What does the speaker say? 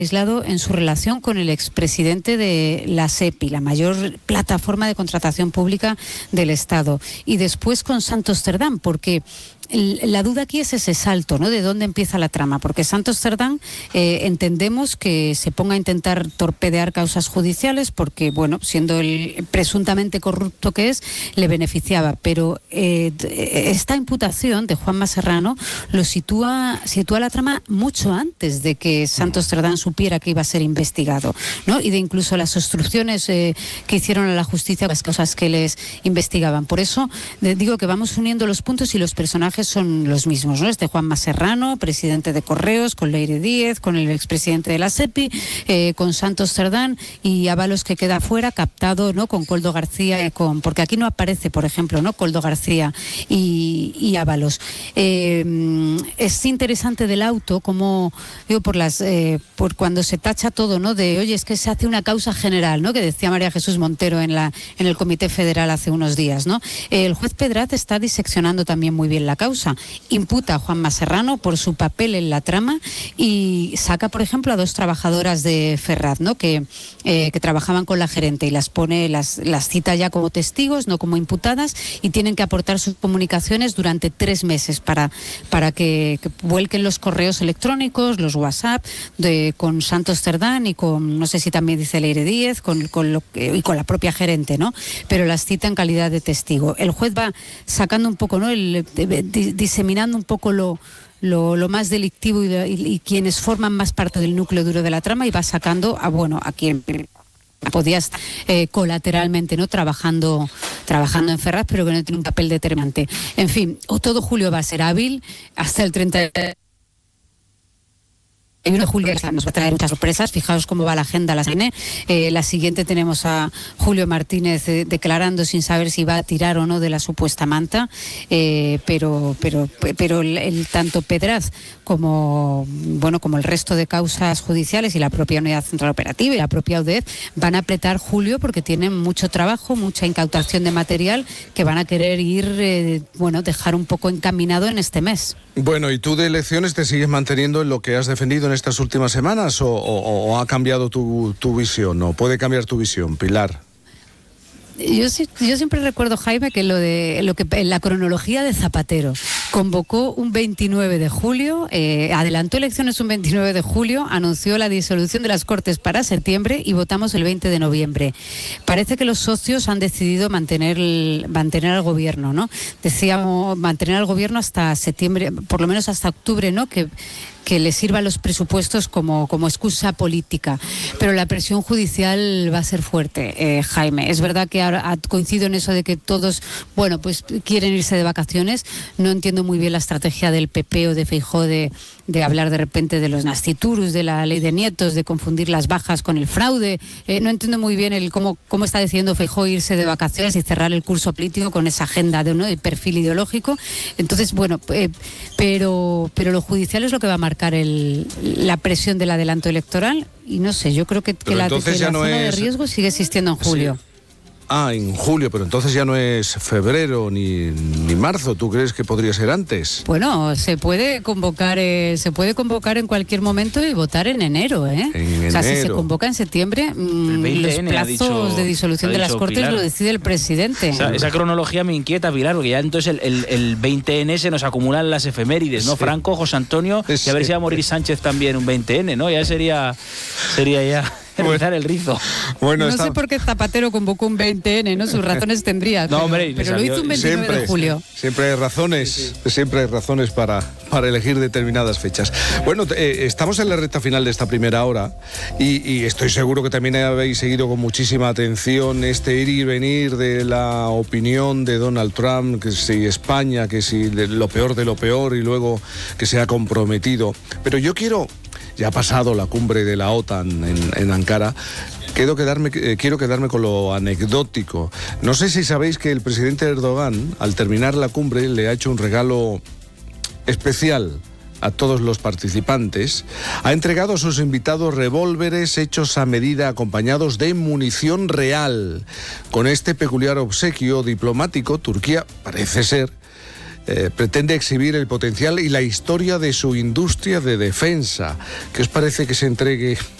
aislado en su relación con el expresidente de la SEPI, la mayor plataforma de contratación pública del Estado, y después con Santos Cerdán, porque la duda aquí es ese salto, ¿no? De dónde empieza la trama, porque Santos Cerdán entendemos que se ponga a intentar torpedear causas judiciales porque, bueno, siendo el presuntamente corrupto que es, le beneficiaba, pero esta imputación de Juanma Serrano lo sitúa la trama mucho antes de que Santos Cerdán supiera que iba a ser investigado, ¿no? Y de incluso las obstrucciones que hicieron a la justicia, las cosas que les investigaban. Por eso digo que vamos uniendo los puntos y los personajes son los mismos, ¿no? Juanma Serrano, presidente de Correos, con Leire Díez, con el expresidente de la SEPI, con Santos Cerdán, y Ábalos, que queda fuera, captado, ¿no? Con Koldo García, porque aquí no aparece, por ejemplo, ¿no? Koldo García y Ábalos. Es interesante del auto, como digo, por cuando se tacha todo, ¿no? De, oye, es que se hace una causa general, ¿no? Que decía María Jesús Montero en el Comité Federal hace unos días, ¿no? El juez Pedraz está diseccionando también muy bien la causa. Imputa a Juanma Serrano por su papel en la trama y saca, por ejemplo, a 2 trabajadoras de Ferraz, ¿no? Que trabajaban con la gerente, y las cita ya como testigos, no como imputadas, y tienen que aportar sus comunicaciones durante 3 meses para que vuelquen los correos electrónicos, los WhatsApp con Santos Cerdán y con, no sé si también dice Leire Díez, y con la propia gerente, ¿no? Pero las cita en calidad de testigo. El juez va sacando un poco, ¿no? Diseminando un poco lo más delictivo y quienes forman más parte del núcleo duro de la trama, y va sacando a quien podía estar colateralmente, ¿no? Trabajando en Ferraz, pero que no tiene un papel determinante. En fin, todo julio va a ser hábil hasta el 30 El 1 de julio nos va a traer muchas sorpresas. Fijaos cómo va la agenda la CNE. La siguiente tenemos a Julio Martínez declarando sin saber si va a tirar o no de la supuesta manta, pero tanto Pedraz como el resto de causas judiciales y la propia Unidad Central Operativa y la propia UDEF van a apretar julio, porque tienen mucho trabajo, mucha incautación de material que van a querer dejar un poco encaminado en este mes. Bueno, ¿y tú de elecciones te sigues manteniendo en lo que has defendido en estas últimas semanas o ha cambiado tu visión? ¿O puede cambiar tu visión, Pilar? Yo siempre recuerdo, Jaime, que la cronología de Zapatero convocó un 29 de julio, adelantó elecciones un 29 de julio, anunció la disolución de las Cortes para septiembre y votamos el 20 de noviembre. Parece que los socios han decidido mantener al gobierno, ¿no? Decíamos mantener al gobierno hasta septiembre, por lo menos hasta octubre, ¿no? Que les sirvan los presupuestos como excusa política, pero la presión judicial va a ser fuerte, Jaime. Es verdad que ahora coincido en eso de que todos, pues quieren irse de vacaciones. No entiendo muy bien la estrategia del PP o de Feijóo de hablar de repente de los nasciturus, de la ley de nietos, de confundir las bajas con el fraude. No entiendo muy bien cómo está decidiendo Feijóo irse de vacaciones y cerrar el curso político con esa agenda de perfil ideológico. Entonces, pero lo judicial es lo que va a marcar la presión del adelanto electoral, y no sé, yo creo que la zona de riesgo sigue existiendo en julio. Sí. En julio, pero entonces ya no es febrero ni marzo. ¿Tú crees que podría ser antes? Bueno, se puede convocar en cualquier momento y votar en enero, ¿eh? O sea, si se convoca en septiembre, los plazos de disolución de las Cortes Pilar. Lo decide el presidente. Esa cronología me inquieta, Pilar, porque ya entonces el 20N se nos acumulan las efemérides, ¿no? Sí. Franco, José Antonio, y a ver si va a morir Sánchez también un 20N, ¿no? Ya sería ya... el rizo. No sé por qué Zapatero convocó un 20N, ¿no? Sus razones tendría. Pero lo hizo un 29 de julio. Siempre hay razones, siempre hay razones para elegir determinadas fechas. Bueno, estamos en la recta final de esta primera hora y estoy seguro que también habéis seguido con muchísima atención este ir y venir de la opinión de Donald Trump, que si España, que si lo peor de lo peor, y luego que se ha comprometido. Pero yo quiero... Ya ha pasado la cumbre de la OTAN en Ankara. Quiero quedarme con lo anecdótico. No sé si sabéis que el presidente Erdogan, al terminar la cumbre, le ha hecho un regalo especial a todos los participantes. Ha entregado a sus invitados revólveres hechos a medida, acompañados de munición real. Con este peculiar obsequio diplomático, Turquía, parece ser, pretende exhibir el potencial y la historia de su industria de defensa. ¿Qué os parece que se entregue